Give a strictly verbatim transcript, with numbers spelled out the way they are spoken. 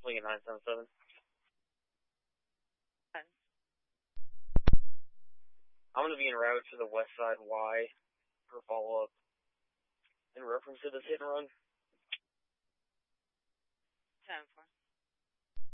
Lincoln nine seven seven. ten. I'm going to be en route to the West Side Y for follow-up in reference to this hit and run. ten four.